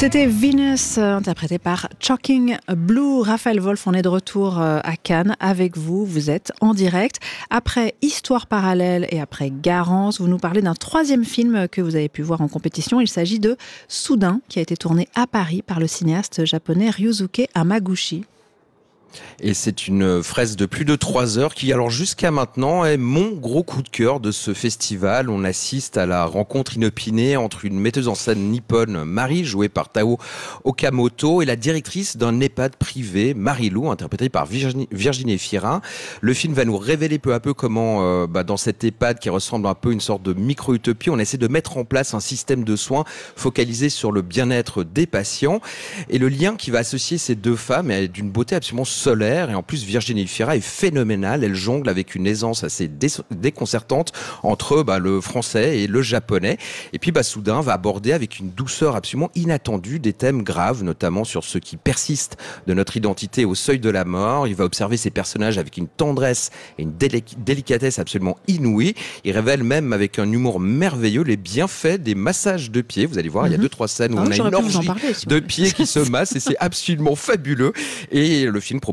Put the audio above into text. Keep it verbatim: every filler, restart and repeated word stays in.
C'était Venus, euh, interprété par Shocking Blue. Raphaël Wolf, on est de retour euh, à Cannes avec vous. Vous êtes en direct. Après Histoire parallèle et après Garance, vous nous parlez d'un troisième film que vous avez pu voir en compétition. Il s'agit de Soudain, qui a été tourné à Paris par le cinéaste japonais Ryusuke Hamaguchi. Et c'est une fresque de plus de trois heures qui, alors jusqu'à maintenant, est mon gros coup de cœur de ce festival. On assiste à la rencontre inopinée entre une metteuse en scène nippone, Mari, jouée par Tao Okamoto, et la directrice d'un EHPAD privé, Marilou, interprétée par Virginie, Virginie Fira. Le film va nous révéler peu à peu comment, euh, bah, dans cet EHPAD qui ressemble un peu à une sorte de micro-utopie, on essaie de mettre en place un système de soins focalisé sur le bien-être des patients. Et le lien qui va associer ces deux femmes est d'une beauté absolument solaire, et en plus Virginie Fira est phénoménale. Elle jongle avec une aisance assez dé- déconcertante entre bah, le français et le japonais. Et puis bah, Soudain va aborder avec une douceur absolument inattendue des thèmes graves, notamment sur ce qui persiste de notre identité au seuil de la mort. Il va observer ces personnages avec une tendresse et une déli- délicatesse absolument inouïe. Il révèle même avec un humour merveilleux les bienfaits des massages de pieds. Vous allez voir, mm-hmm. il y a deux trois scènes où ah, on a une orgie parler, si de pieds qui se massent, et c'est absolument fabuleux. Et le film propose